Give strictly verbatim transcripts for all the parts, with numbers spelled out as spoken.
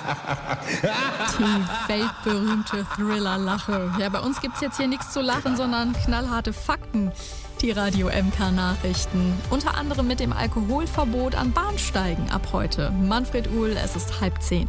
Die weltberühmte Thriller-Lache. Ja, bei uns gibt's jetzt hier nichts zu lachen, sondern knallharte Fakten. Die Radio M K-Nachrichten. Unter anderem mit dem Alkoholverbot an Bahnsteigen ab heute. Manfred Uhl, es ist halb zehn.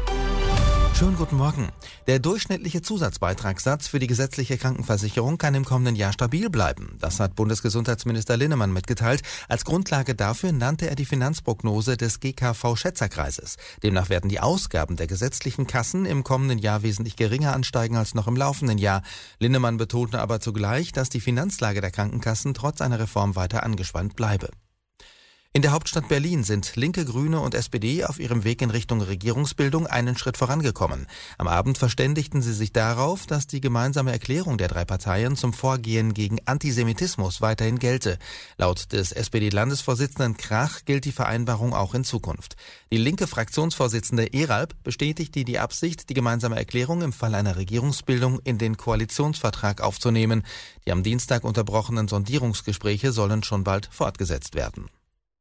Schönen guten Morgen. Der durchschnittliche Zusatzbeitragssatz für die gesetzliche Krankenversicherung kann im kommenden Jahr stabil bleiben. Das hat Bundesgesundheitsminister Linnemann mitgeteilt. Als Grundlage dafür nannte er die Finanzprognose des G K V-Schätzerkreises. Demnach werden die Ausgaben der gesetzlichen Kassen im kommenden Jahr wesentlich geringer ansteigen als noch im laufenden Jahr. Linnemann betonte aber zugleich, dass die Finanzlage der Krankenkassen trotz einer Reform weiter angespannt bleibe. In der Hauptstadt Berlin sind Linke, Grüne und S P D auf ihrem Weg in Richtung Regierungsbildung einen Schritt vorangekommen. Am Abend verständigten sie sich darauf, dass die gemeinsame Erklärung der drei Parteien zum Vorgehen gegen Antisemitismus weiterhin gelte. Laut des S P D-Landesvorsitzenden Krach gilt die Vereinbarung auch in Zukunft. Die linke Fraktionsvorsitzende Eralb bestätigte die Absicht, die gemeinsame Erklärung im Fall einer Regierungsbildung in den Koalitionsvertrag aufzunehmen. Die am Dienstag unterbrochenen Sondierungsgespräche sollen schon bald fortgesetzt werden.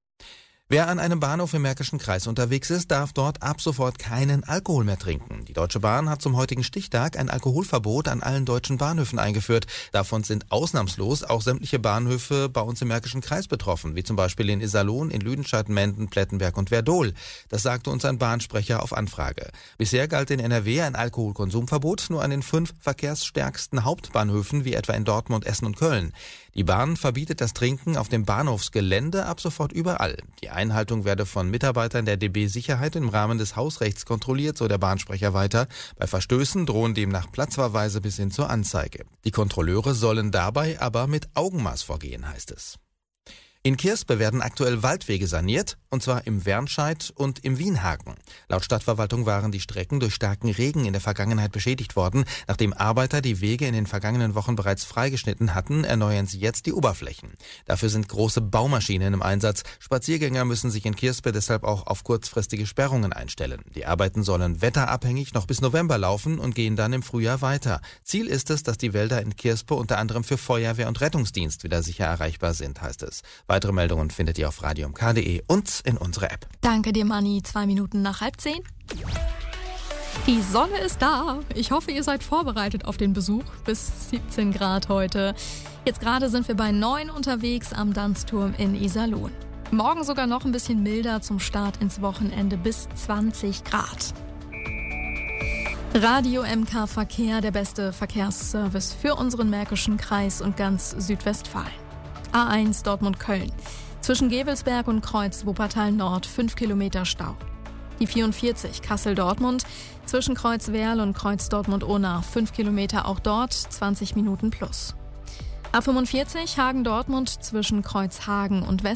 Wer an einem Bahnhof im Märkischen Kreis unterwegs ist, darf dort ab sofort keinen Alkohol mehr trinken. Die Deutsche Bahn hat zum heutigen Stichtag ein Alkoholverbot an allen deutschen Bahnhöfen eingeführt. Davon sind ausnahmslos auch sämtliche Bahnhöfe bei uns im Märkischen Kreis betroffen, wie zum Beispiel in Iserlohn, in Lüdenscheid, Menden, Plettenberg und Werdohl. Das sagte uns ein Bahnsprecher auf Anfrage. Bisher galt in N R W ein Alkoholkonsumverbot nur an den fünf verkehrsstärksten Hauptbahnhöfen, wie etwa in Dortmund, Essen und Köln. Die Bahn verbietet das Trinken auf dem Bahnhofsgelände ab sofort überall. Die Einhaltung werde von Mitarbeitern der D B Sicherheit im Rahmen des Hausrechts kontrolliert, so der Bahnsprecher weiter. Bei Verstößen drohen demnach Platzverweise bis hin zur Anzeige. Die Kontrolleure sollen dabei aber mit Augenmaß vorgehen, heißt es. In Kirspe werden aktuell Waldwege saniert, und zwar im Wernscheid und im Wienhaken. Laut Stadtverwaltung waren die Strecken durch starken Regen in der Vergangenheit beschädigt worden. Nachdem Arbeiter die Wege in den vergangenen Wochen bereits freigeschnitten hatten, erneuern sie jetzt die Oberflächen. Dafür sind große Baumaschinen im Einsatz. Spaziergänger müssen sich in Kirspe deshalb auch auf kurzfristige Sperrungen einstellen. Die Arbeiten sollen wetterabhängig noch bis November laufen und gehen dann im Frühjahr weiter. Ziel ist es, dass die Wälder in Kirspe unter anderem für Feuerwehr und Rettungsdienst wieder sicher erreichbar sind, heißt es. Weitere Meldungen findet ihr auf radio m k punkt d e und in unserer App. Danke dir, Manni. Zwei Minuten nach halb zehn. Die Sonne ist da. Ich hoffe, ihr seid vorbereitet auf den Besuch. Bis siebzehn Grad heute. Jetzt gerade sind wir bei neun unterwegs am Danzturm in Iserlohn. Morgen sogar noch ein bisschen milder zum Start ins Wochenende bis zwanzig Grad. Radio M K Verkehr, der beste Verkehrsservice für unseren Märkischen Kreis und ganz Südwestfalen. A eins Dortmund-Köln. Zwischen Gevelsberg und Kreuz Wuppertal Nord fünf Kilometer Stau. Die vierundvierzig Kassel-Dortmund. Zwischen Kreuz Werl und Kreuz Dortmund-Onau fünf Kilometer, auch dort zwanzig Minuten plus. A fünfundvierzig Hagen-Dortmund zwischen Kreuz Hagen und West